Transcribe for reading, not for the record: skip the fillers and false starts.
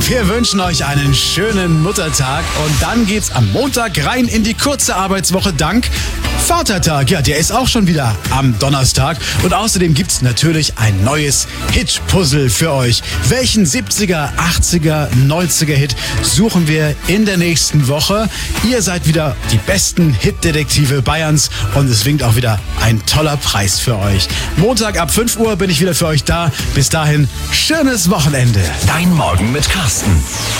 Wir wünschen euch einen schönen Muttertag und dann geht's am Montag rein in die kurze Arbeitswoche dank Vatertag. Ja, der ist auch schon wieder am Donnerstag und außerdem gibt's natürlich ein neues Hit-Puzzle für euch. Welchen 70er, 80er, 90er Hit suchen wir in der nächsten Woche? Ihr seid wieder die besten Hit-Detektive Bayerns und es winkt auch wieder ein toller Preis für euch. Montag ab 5 Uhr bin ich wieder für euch da. Bis dahin, schönes Wochenende. Dein Morgen mit Carsten.